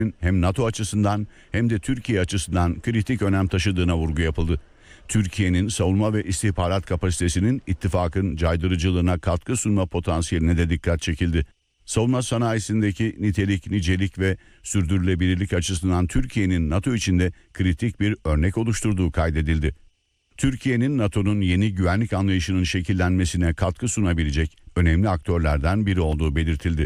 hem NATO açısından hem de Türkiye açısından kritik önem taşıdığına vurgu yapıldı. Türkiye'nin savunma ve istihbarat kapasitesinin ittifakın caydırıcılığına katkı sunma potansiyeline de dikkat çekildi. Savunma sanayisindeki nitelik, nicelik ve sürdürülebilirlik açısından Türkiye'nin NATO içinde kritik bir örnek oluşturduğu kaydedildi. Türkiye'nin NATO'nun yeni güvenlik anlayışının şekillenmesine katkı sunabilecek önemli aktörlerden biri olduğu belirtildi.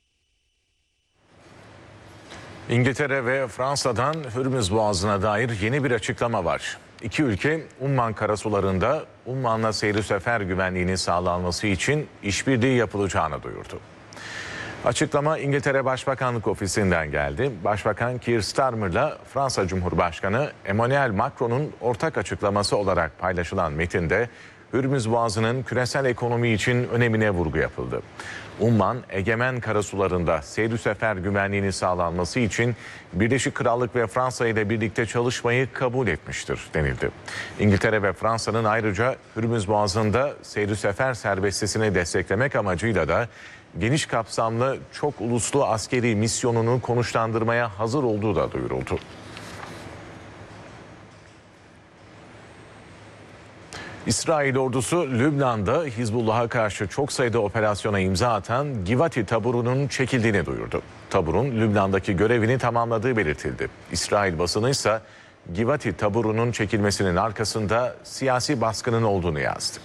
İngiltere ve Fransa'dan Hürmüz Boğazı'na dair yeni bir açıklama var. İki ülke Umman karasularında Umman'la seyri sefer güvenliğinin sağlanması için işbirliği yapılacağını duyurdu. Açıklama İngiltere Başbakanlık Ofisi'nden geldi. Başbakan Keir Starmer'la Fransa Cumhurbaşkanı Emmanuel Macron'un ortak açıklaması olarak paylaşılan metinde Hürmüz Boğazı'nın küresel ekonomi için önemine vurgu yapıldı. Umman, egemen karasularında seyri sefer güvenliğinin sağlanması için Birleşik Krallık ve Fransa ile birlikte çalışmayı kabul etmiştir denildi. İngiltere ve Fransa'nın ayrıca Hürmüz Boğazı'nda seyri sefer serbestisini desteklemek amacıyla da geniş kapsamlı çok uluslu askeri misyonunu konuşlandırmaya hazır olduğu da duyuruldu. İsrail ordusu Lübnan'da Hizbullah'a karşı çok sayıda operasyona imza atan Givati taburunun çekildiğini duyurdu. Taburun Lübnan'daki görevini tamamladığı belirtildi. İsrail basını ise Givati taburunun çekilmesinin arkasında siyasi baskının olduğunu yazdı.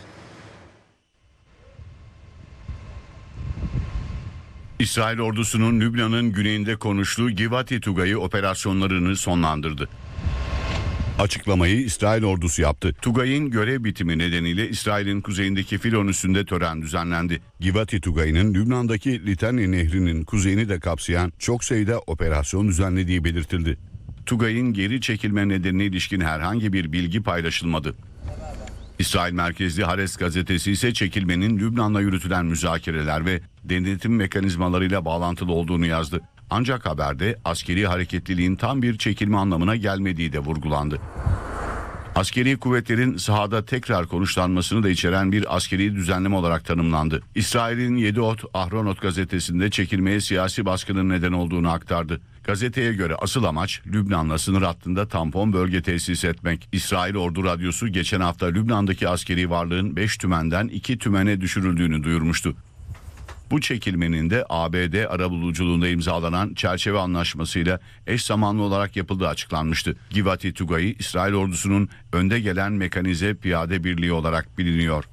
İsrail ordusunun Lübnan'ın güneyinde konuştuğu Givati Tugayı operasyonlarını sonlandırdı. Açıklamayı İsrail ordusu yaptı. Tugay'ın görev bitimi nedeniyle İsrail'in kuzeyindeki Filon üssünde tören düzenlendi. Givati Tugay'ın Lübnan'daki Litani Nehri'nin kuzeyini de kapsayan çok sayıda operasyon düzenlediği belirtildi. Tugay'ın geri çekilme nedenine ilişkin herhangi bir bilgi paylaşılmadı. İsrail merkezli Haaretz gazetesi ise çekilmenin Lübnan'la yürütülen müzakereler ve denetim mekanizmalarıyla bağlantılı olduğunu yazdı. Ancak haberde askeri hareketliliğin tam bir çekilme anlamına gelmediği de vurgulandı. Askeri kuvvetlerin sahada tekrar konuşlanmasını da içeren bir askeri düzenleme olarak tanımlandı. İsrail'in Yediot Ahronot gazetesinde çekilmeye siyasi baskının neden olduğunu aktardı. Gazeteye göre asıl amaç Lübnan'la sınır hattında tampon bölge tesis etmek. İsrail Ordu Radyosu geçen hafta Lübnan'daki askeri varlığın 5 tümenden 2 tümene düşürüldüğünü duyurmuştu. Bu çekilmenin de ABD arabuluculuğunda imzalanan çerçeve anlaşmasıyla eş zamanlı olarak yapıldığı açıklanmıştı. Givati Tugayı İsrail ordusunun önde gelen mekanize piyade birliği olarak biliniyor.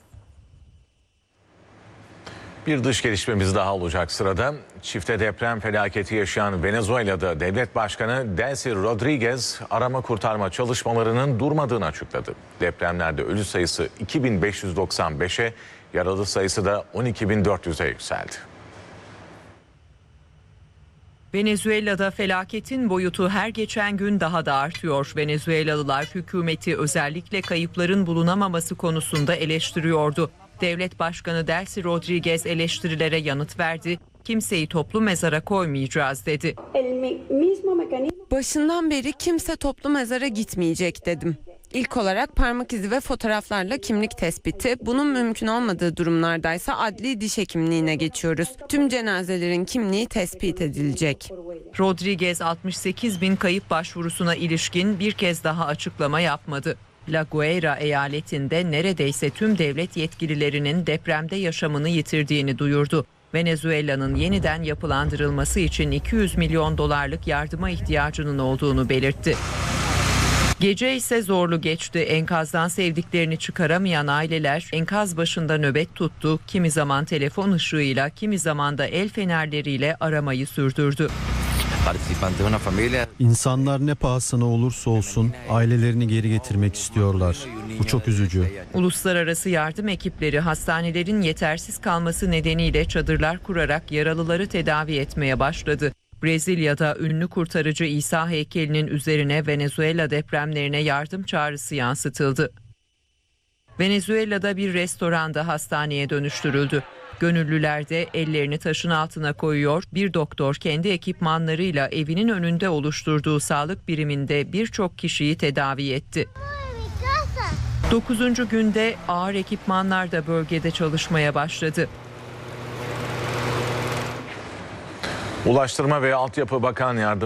Bir dış gelişmemiz daha olacak sırada. Çifte deprem felaketi yaşayan Venezuela'da devlet başkanı Delcy Rodriguez arama kurtarma çalışmalarının durmadığını açıkladı. Depremlerde ölü sayısı 2595'e, yaralı sayısı da 12.400'e yükseldi. Venezuela'da felaketin boyutu her geçen gün daha da artıyor. Venezuelalılar hükümeti özellikle kayıpların bulunamaması konusunda eleştiriyordu. Devlet Başkanı Delcy Rodriguez eleştirilere yanıt verdi. Kimseyi toplu mezara koymayacağız dedi. Başından beri kimse toplu mezara gitmeyecek dedim. İlk olarak parmak izi ve fotoğraflarla kimlik tespiti, bunun mümkün olmadığı durumlardaysa adli diş hekimliğine geçiyoruz. Tüm cenazelerin kimliği tespit edilecek. Rodriguez 68 bin kayıp başvurusuna ilişkin bir kez daha açıklama yapmadı. La Guaira eyaletinde neredeyse tüm devlet yetkililerinin depremde yaşamını yitirdiğini duyurdu. Venezuela'nın yeniden yapılandırılması için 200 milyon dolarlık yardıma ihtiyacının olduğunu belirtti. Gece ise zorlu geçti. Enkazdan sevdiklerini çıkaramayan aileler enkaz başında nöbet tuttu. Kimi zaman telefon ışığıyla, kimi zaman da el fenerleriyle aramayı sürdürdü. İnsanlar ne pahasına olursa olsun ailelerini geri getirmek istiyorlar. Bu çok üzücü. Uluslararası yardım ekipleri hastanelerin yetersiz kalması nedeniyle çadırlar kurarak yaralıları tedavi etmeye başladı. Brezilya'da ünlü kurtarıcı İsa heykelinin üzerine Venezuela depremlerine yardım çağrısı yansıtıldı. Venezuela'da bir restoranda hastaneye dönüştürüldü. Gönüllüler de ellerini taşın altına koyuyor. Bir doktor kendi ekipmanlarıyla evinin önünde oluşturduğu sağlık biriminde birçok kişiyi tedavi etti. 9. günde ağır ekipmanlar da bölgede çalışmaya başladı. Ulaştırma ve Altyapı Bakan Yardımcısı